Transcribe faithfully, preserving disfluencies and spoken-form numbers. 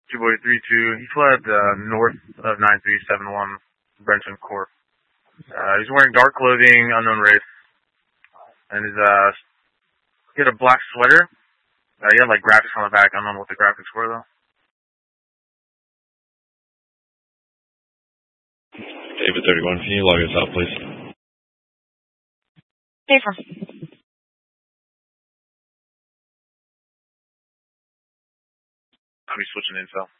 two boy three two. He fled uh, north of nine three seven one Brenton Court. Uh, he's wearing dark clothing, unknown race, and he's uh, he had a black sweater. Uh, he had like graphics on the back. I don't know what the graphics were though. David thirty-one, can you log us out, please? Paper. I'll be switching info.